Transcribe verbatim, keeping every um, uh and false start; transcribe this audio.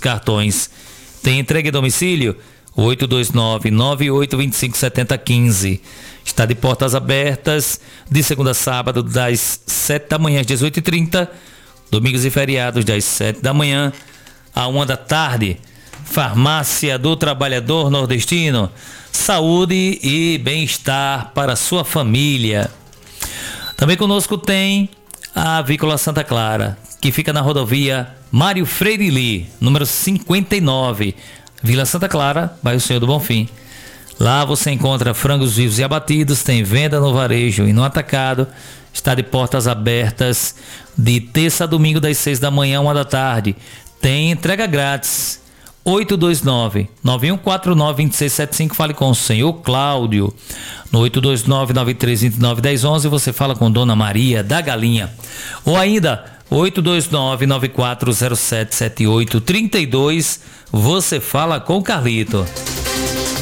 cartões. Tem entrega em domicílio? oito dois nove, nove oito dois cinco, sete zero um cinco. Está de portas abertas de segunda a sábado, das sete da manhã às dezoito e trinta. Domingos e feriados, das sete da manhã à uma da tarde. Farmácia do Trabalhador Nordestino. Saúde e bem-estar para a sua família. Também conosco tem a Avícola Santa Clara, que fica na rodovia Mário Freire Lee, número cinquenta e nove, Vila Santa Clara, bairro Senhor do Bonfim. Lá você encontra frangos vivos e abatidos, tem venda no varejo e no atacado. Está de portas abertas de terça a domingo, das seis da manhã à uma da tarde. Tem entrega grátis. oito dois nove, nove um quatro nove, dois seis sete cinco. Fale com o senhor Cláudio. No oito dois nove, nove três dois nove, um zero um um você fala com Dona Maria da Galinha. Ou ainda oito dois nove, nove quatro zero sete, sete oito três dois, você fala com Carlito.